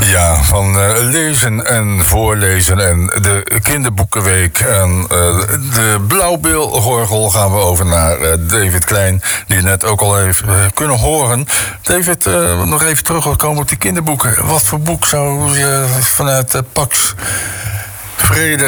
Ja, van lezen en voorlezen en de kinderboekenweek en de blauwbeelgorgel gaan we over naar David Klein, die je net ook al heeft kunnen horen. David, nog even terugkomen op die kinderboeken. Wat voor boek zou je vanuit Pax Vrede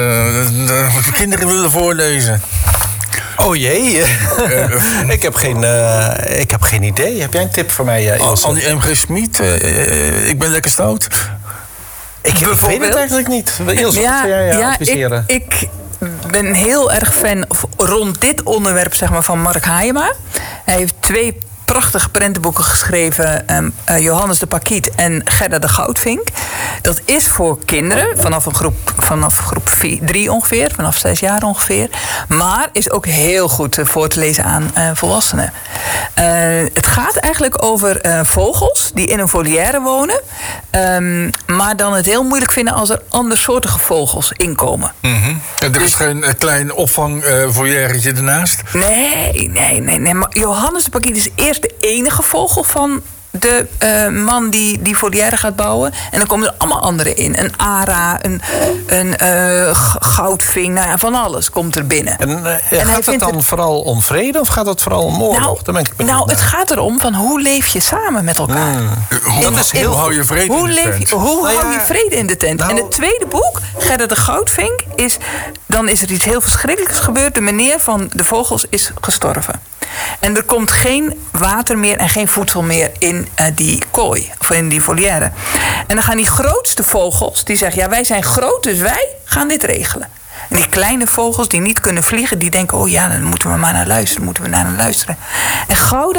de kinderen willen voorlezen? Oh jee, ik heb geen idee. Heb jij een tip voor mij, Ilse? Annie M.G. Schmid, ik ben lekker stout. Ik weet het eigenlijk niet. Ilse, wat zou jij adviseren? Ik ben heel erg fan rond dit onderwerp, zeg maar, van Mark Hayema. Hij heeft 2 prachtige prentenboeken geschreven. Johannes de Pakiet en Gerda de Goudvink. Dat is voor kinderen vanaf groep 3 ongeveer, vanaf 6 jaar ongeveer. Maar is ook heel goed voor te lezen aan volwassenen. Het gaat eigenlijk over vogels die in een volière wonen. Maar dan het heel moeilijk vinden als er andersoortige vogels inkomen. Mm-hmm. Er is geen klein opvangvolièretje ernaast? Nee. Maar Johannes de Pakiet is eerst de enige vogel van de man die volière gaat bouwen. En dan komen er allemaal andere in. Een ara, een goudvink, nou ja, van alles komt er binnen. En gaat het dan vooral om vrede of gaat het vooral om oorlog? Het gaat erom van hoe leef je samen met elkaar. Hoe hou je vrede in de tent? Hoe hou je vrede in de tent? En het tweede boek, Gerda de Goudvink, dan is er iets heel verschrikkelijks gebeurd. De meneer van de vogels is gestorven. En er komt geen water meer en geen voedsel meer in die kooi, of in die volière. En dan gaan die grootste vogels, die zeggen, ja, wij zijn groot, dus wij gaan dit regelen. En die kleine vogels die niet kunnen vliegen, die denken, oh ja, dan moeten we maar naar luisteren. En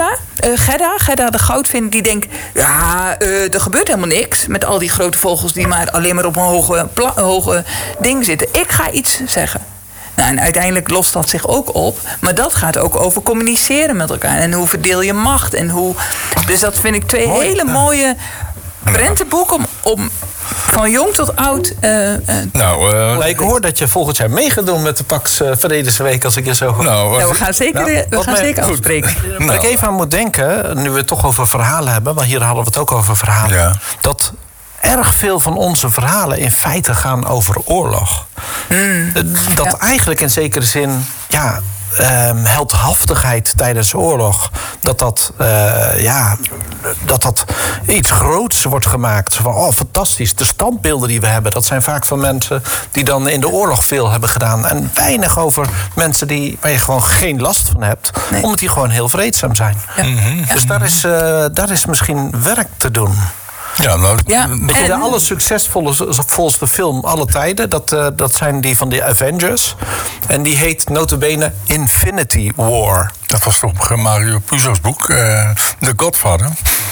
Gerda de Goudvink, die denkt, ja, er gebeurt helemaal niks met al die grote vogels die maar alleen maar op een hoge ding zitten. Ik ga iets zeggen. Nou, en uiteindelijk lost dat zich ook op. Maar dat gaat ook over communiceren met elkaar. En hoe verdeel je macht. Dus dat vind ik 2 hele mooie prentenboeken om van jong tot oud... ik hoor dat je volgend jaar mee gaat doen met de Pax Vredesweek, als ik je zo hoor. We gaan zeker afspreken. Waar ik even aan moet denken, nu we het toch over verhalen hebben, want hier hadden we het ook over verhalen. Ja. Dat erg veel van onze verhalen in feite gaan over oorlog. Dat eigenlijk in zekere zin, heldhaftigheid tijdens oorlog, dat iets groots wordt gemaakt. Van, oh, fantastisch, de standbeelden die we hebben, dat zijn vaak van mensen die dan in de oorlog veel hebben gedaan. En weinig over mensen waar je gewoon geen last van hebt, omdat die gewoon heel vreedzaam zijn. Ja. Dus daar is misschien werk te doen. De allersuccesvolste film alle tijden, dat zijn die van de Avengers. En die heet nota bene Infinity War. Dat was toch Mario Puzo's boek, The Godfather?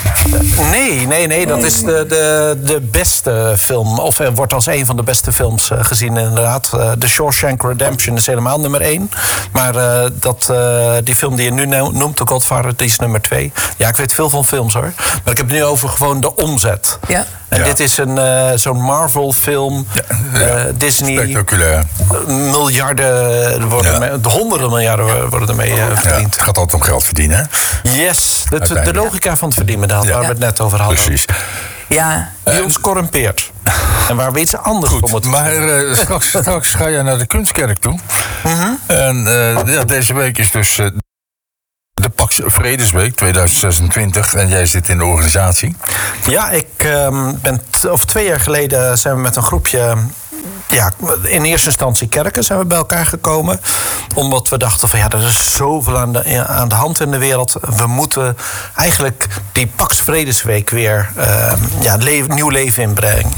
Nee, dat is de beste film. Of wordt als een van de beste films gezien, inderdaad. The Shawshank Redemption is helemaal nummer 1. Maar die film die je nu noemt, The Godfather, die is nummer 2. Ja, ik weet veel van films, hoor. Maar ik heb het nu over gewoon de omzet. Ja. En dit is zo'n Marvel-film. Disney. Spectaculair. Miljarden honderden miljarden worden ermee verdiend. Het gaat altijd om geld verdienen, hè? Yes, de logica van het verdienen, waar we het net over hadden. Precies. Ja. Die ons corrumpeert. En waar we iets anders om het maar straks ga je naar de Kunstkerk toe. En deze week is dus de Pax Vredesweek 2026 en jij zit in de organisatie. Ja, ik ben 2 jaar geleden zijn we met een groepje, in eerste instantie kerken zijn we bij elkaar gekomen. Omdat we dachten van er is zoveel aan de hand in de wereld. We moeten eigenlijk die Pax Vredesweek weer nieuw leven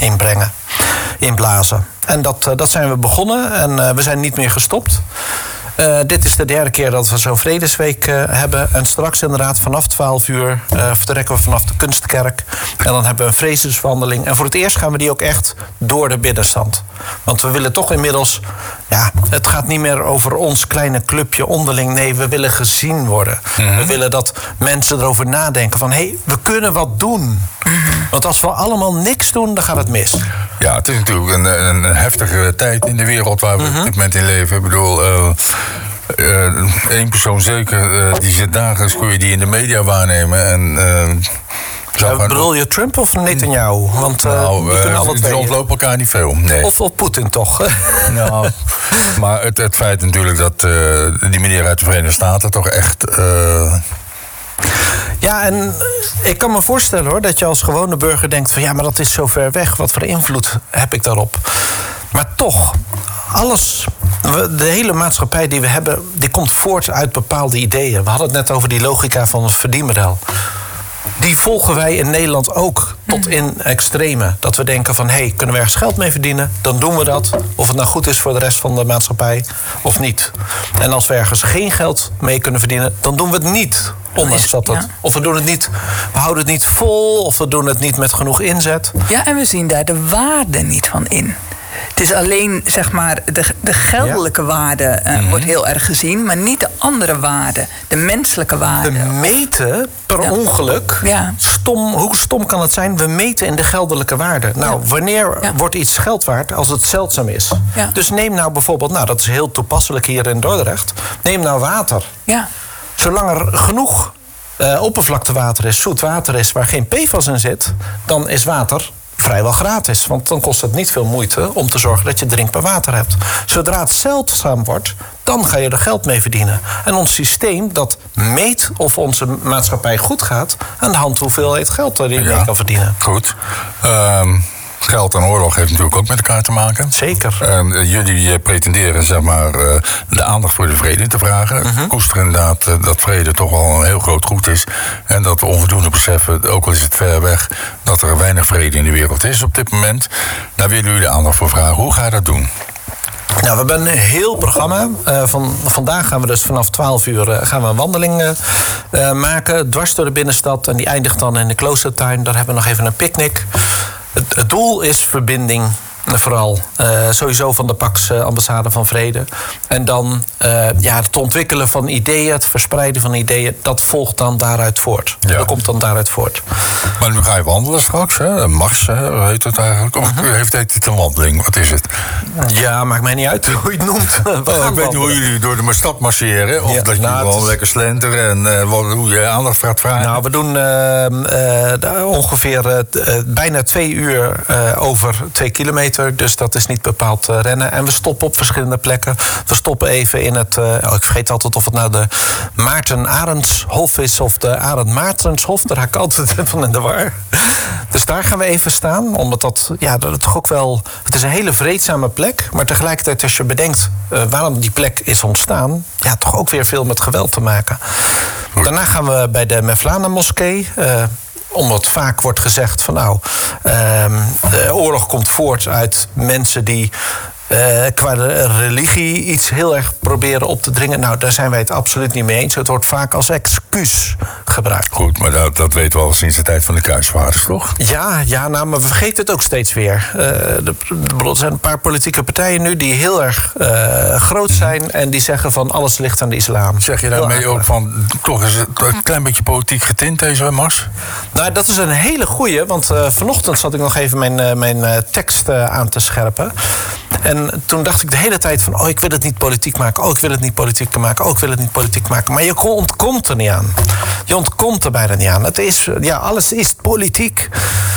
inblazen. En dat zijn we begonnen en we zijn niet meer gestopt. Dit is de 3e keer dat we zo'n Vredesweek hebben. En straks inderdaad vanaf 12 uur vertrekken we vanaf de Kunstkerk. En dan hebben we een vredeswandeling. En voor het eerst gaan we die ook echt door de binnenstand. Want we willen toch inmiddels... het gaat niet meer over ons kleine clubje onderling. Nee, we willen gezien worden. We willen dat mensen erover nadenken van... we kunnen wat doen. Want als we allemaal niks doen, dan gaat het mis. Ja, het is natuurlijk een heftige tijd in de wereld waar we op dit moment in leven. Ik bedoel... 1 persoon zeker, die zit dagelijks, kun je die in de media waarnemen. En Bedoel je Trump of Netanyahu? Want die kunnen alle twee. Die ontlopen elkaar niet veel. Nee. Of Poetin toch? Nou, maar het feit natuurlijk dat die meneer uit de Verenigde Staten toch echt... Ja, en ik kan me voorstellen hoor, dat je als gewone burger denkt van ja, maar dat is zo ver weg. Wat voor invloed heb ik daarop? Maar toch, de hele maatschappij die we hebben, die komt voort uit bepaalde ideeën. We hadden het net over die logica van het verdienmodel. Die volgen wij in Nederland ook tot in extreme. Dat we denken van, kunnen we ergens geld mee verdienen? Dan doen we dat. Of het nou goed is voor de rest van de maatschappij of niet. En als we ergens geen geld mee kunnen verdienen, dan doen we het niet. Ondanks dat het. Ja. Of we doen het niet, we houden het niet vol, of we doen het niet met genoeg inzet. Ja, en we zien daar de waarde niet van in. Het is alleen, zeg maar, de geldelijke waarde wordt heel erg gezien, maar niet de andere waarde, de menselijke waarde. We meten per ongeluk, hoe stom kan het zijn, we meten in de geldelijke waarde. Nou, wanneer wordt iets geld waard? Als het zeldzaam is. Ja. Dus neem nou bijvoorbeeld, dat is heel toepasselijk hier in Dordrecht, neem nou water. Ja. Zolang er genoeg oppervlaktewater is, zoet water is, waar geen PFAS in zit, dan is water vrijwel gratis. Want dan kost het niet veel moeite om te zorgen dat je drinkbaar water hebt. Zodra het zeldzaam wordt, dan ga je er geld mee verdienen. En ons systeem dat meet of onze maatschappij goed gaat aan de hand hoeveelheid geld dat je mee kan verdienen. Goed. Geld en oorlog heeft natuurlijk ook met elkaar te maken. Zeker. En jullie pretenderen, zeg maar, de aandacht voor de vrede te vragen. Koesteren inderdaad dat vrede toch wel een heel groot goed is. En dat we onvoldoende beseffen, ook al is het ver weg, dat er weinig vrede in de wereld is op dit moment. Daar willen jullie de aandacht voor vragen. Hoe ga je dat doen? Nou, we hebben een heel programma. Vandaag gaan we dus vanaf 12 uur gaan we een wandeling maken. Dwars door de binnenstad. En die eindigt dan in de kloostertuin. Daar hebben we nog even een picknick. Het doel is verbinding, vooral. Sowieso van de Pax Ambassade van Vrede. En dan het ontwikkelen van ideeën, het verspreiden van ideeën, dat volgt dan daaruit voort. Ja. Dat komt dan daaruit voort. Maar nu ga je wandelen straks, hè? Een mars, hoe heet het eigenlijk? Of heet het een wandeling? Wat is het? Ja, maakt mij niet uit hoe je het noemt. Ik weet niet hoe jullie door de stad marcheren. Of dat je gewoon lekker slenteren en hoe je aandacht gaat vragen. Nou, we doen ongeveer bijna 2 uur over 2 kilometer. Dus dat is niet bepaald rennen. En we stoppen op verschillende plekken. We stoppen even in het... ik vergeet altijd of het nou de Maarten Arendshof is of de Arend Maartenshof. Daar raak ik altijd van in de war. Dus daar gaan we even staan. Omdat dat toch ook wel... Het is een hele vreedzame plek. Maar tegelijkertijd als je bedenkt waarom die plek is ontstaan... toch ook weer veel met geweld te maken. Daarna gaan we bij de Mevlana moskee... Omdat vaak wordt gezegd van de oorlog komt voort uit mensen die qua religie iets heel erg proberen op te dringen. Nou, daar zijn wij het absoluut niet mee eens. Het wordt vaak als excuus gebruikt. Goed, maar dat weten we al sinds de tijd van de kruisvaarders, toch? Ja, maar we vergeten het ook steeds weer. Er zijn een paar politieke partijen nu die heel erg groot zijn en die zeggen van alles ligt aan de islam. Zeg je daarmee ook van, toch is het een klein beetje politiek getint deze mars? Nou, dat is een hele goeie, want vanochtend zat ik nog even mijn tekst aan te scherpen. En toen dacht ik de hele tijd van... ik wil het niet politiek maken. Ik wil het niet politiek maken. Ik wil het niet politiek maken. Maar je ontkomt er niet aan. Je ontkomt er bijna niet aan. Het is, alles is politiek.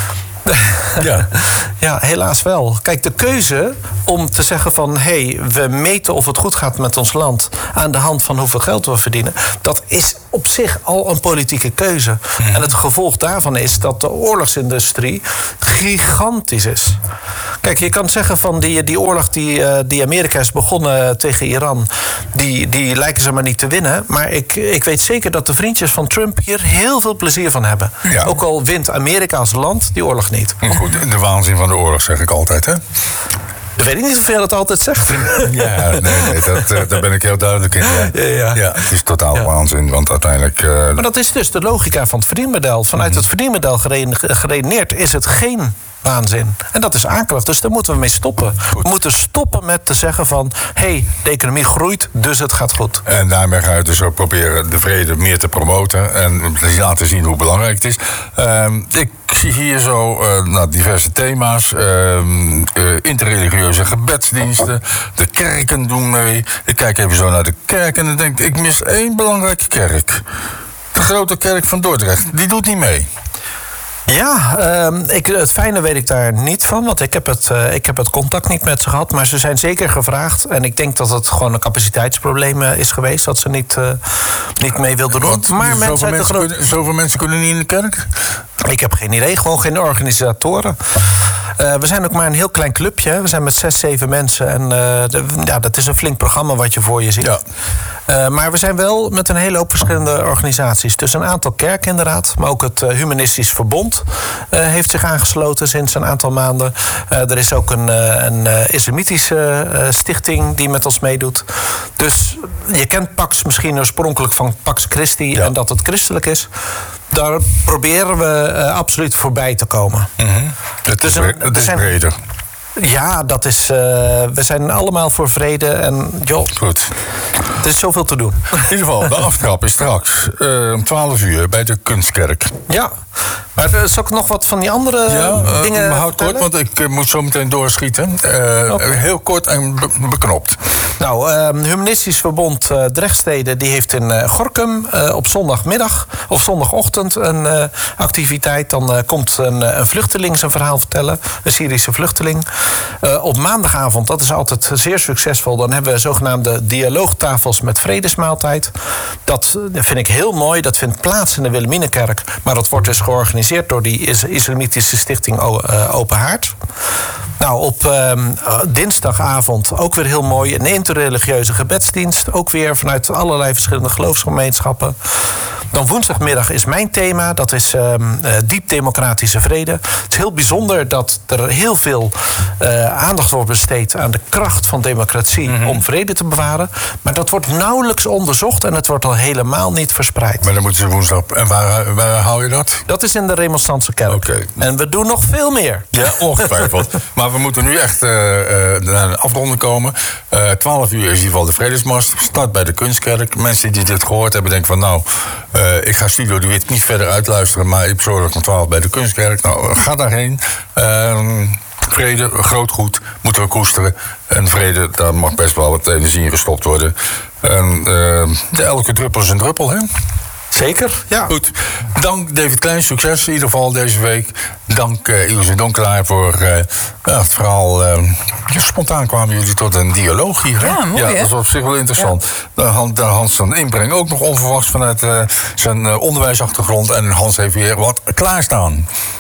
Ja. Ja, helaas wel. Kijk, de keuze om te zeggen van... we meten of het goed gaat met ons land... aan de hand van hoeveel geld we verdienen... dat is op zich al een politieke keuze. En het gevolg daarvan is dat de oorlogsindustrie gigantisch is. Kijk, je kan zeggen van die oorlog die Amerika is begonnen tegen Iran... die lijken ze maar niet te winnen. Maar ik weet zeker dat de vriendjes van Trump hier heel veel plezier van hebben. Ja. Ook al wint Amerika als land die oorlog niet. Goed, de waanzin van de oorlog zeg ik altijd, hè? Dat weet ik niet of jij dat altijd zegt. Ja, nee, daar ben ik heel duidelijk in. Ja, het is totaal waanzin, want uiteindelijk... Maar dat is dus de logica van het verdienmodel. Vanuit het verdienmodel geredeneerd is het geen waanzin. En dat is akelig, dus daar moeten we mee stoppen. Goed. We moeten stoppen met te zeggen van... de economie groeit, dus het gaat goed. En daarmee ga je dus ook proberen de vrede meer te promoten... en laten zien hoe belangrijk het is. Ik zie hier zo diverse thema's. Interreligieuze gebedsdiensten. De kerken doen mee. Ik kijk even zo naar de kerk en dan denk ik mis 1 belangrijke kerk. De grote kerk van Dordrecht. Die doet niet mee. Ja, het fijne weet ik daar niet van. Want ik heb het contact niet met ze gehad. Maar ze zijn zeker gevraagd. En ik denk dat het gewoon een capaciteitsprobleem is geweest. Dat ze niet mee wilden doen. Maar zoveel mensen kunnen niet in de kerk? Ik heb geen idee. Gewoon geen organisatoren. We zijn ook maar een heel klein clubje. We zijn met 6, 7 mensen. En dat is een flink programma wat je voor je ziet. Ja. Maar we zijn wel met een hele hoop verschillende organisaties. Dus een aantal kerken inderdaad. Maar ook het Humanistisch Verbond heeft zich aangesloten sinds een aantal maanden. Er is ook een islamitische stichting die met ons meedoet. Dus je kent Pax misschien oorspronkelijk van Pax Christi. Ja. En dat het christelijk is. Daar proberen we absoluut voorbij te komen. Mm-hmm. Het is breder. Ja, dat is. We zijn allemaal voor vrede en joh. Goed. Er is zoveel te doen. In ieder geval, de aftrap is straks om 12 uur bij de Kunstkerk. Ja, maar er is ook nog wat van die andere dingen. Maar houd kort, want ik moet zo meteen doorschieten. Heel kort en beknopt. Nou, Humanistisch Verbond Drechtstede die heeft in Gorinchem op zondagmiddag of zondagochtend een activiteit. Dan komt een vluchteling zijn verhaal vertellen, een Syrische vluchteling. Op maandagavond, dat is altijd zeer succesvol. Dan hebben we zogenaamde dialoogtafels met vredesmaaltijd. Dat vind ik heel mooi. Dat vindt plaats in de Wilhelminakerk. Maar dat wordt dus georganiseerd door die islamitische stichting Open Haard. Nou, op dinsdagavond ook weer heel mooi. Een interreligieuze gebedsdienst. Ook weer vanuit allerlei verschillende geloofsgemeenschappen. Dan woensdagmiddag is mijn thema. Dat is diep democratische vrede. Het is heel bijzonder dat er heel veel aandacht wordt besteed aan de kracht van democratie om vrede te bewaren. Maar dat wordt nauwelijks onderzocht en het wordt al helemaal niet verspreid. Maar dan moeten ze woensdag. En waar hou je dat? Dat is in de Remonstrantse kerk. Okay. En we doen nog veel meer. Ja, ongetwijfeld. Maar we moeten nu echt naar een afronden komen. 12 uur is in ieder geval de Vredesmars. Start bij de Kunstkerk. Mensen die dit gehoord hebben denken van nou, ik ga Studio de Wit niet verder uitluisteren, maar ik zorg om 12 bij de Kunstkerk. Nou, ga daarheen. Vrede, groot goed, moeten we koesteren. En vrede, daar mag best wel wat energie in gestopt worden. En elke druppel is een druppel, hè? Zeker, ja. Goed. Dank David Klein, succes in ieder geval deze week. Dank Ilse Donkelaar voor het verhaal. Spontaan kwamen jullie tot een dialoog hier. Hè? Ja, mooi, dat is op zich wel interessant. Ja. Hans van Inbreng ook nog onverwachts vanuit zijn onderwijsachtergrond. En Hans heeft weer wat klaarstaan.